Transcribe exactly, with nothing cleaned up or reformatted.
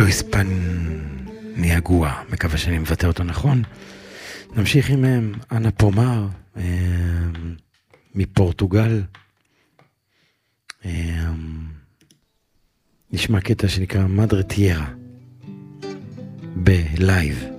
לואיס פניאגואה, מקווה שאני מבטא אותו נכון. נמשיך עם אנה פומר, מפורטוגל. נשמע קטע שנקרא מדרה טיירה בלייב.